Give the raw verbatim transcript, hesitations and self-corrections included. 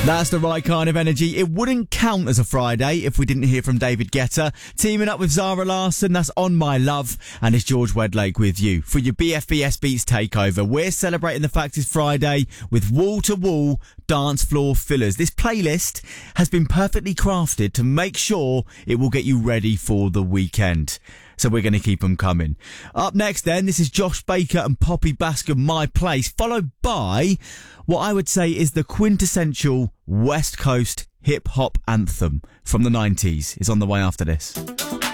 That's the right kind of energy. It wouldn't count as a Friday if we didn't hear from David Guetta. Teaming up with Zara Larsson, that's On My Love. And it's George Wedlake with you for your B F B S Beats takeover. We're celebrating the fact it's Friday with wall-to-wall dance floor fillers. This playlist has been perfectly crafted to make sure it will get you ready for the weekend. So we're going to keep them coming. Up next then, this is Josh Baker and Poppy Bascom, My Place, followed by what I would say is the quintessential West Coast hip-hop anthem from the nineties. Is on the way after this.